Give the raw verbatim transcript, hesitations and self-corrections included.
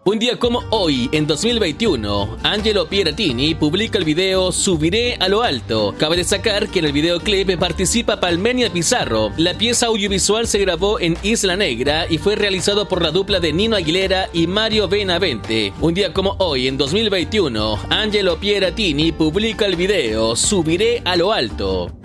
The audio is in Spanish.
Un día como hoy, en dos mil veintiuno, Angelo Pieratini publica el video Subiré a lo alto. Cabe destacar que en el videoclip participa Palmenia Pizarro. La pieza audiovisual se grabó en Isla Negra y fue realizado por la dupla de Nino Aguilera y Mario Benavente. Un día como hoy, en dos mil veintiuno, Angelo Pieratini publica el video Subiré a lo alto.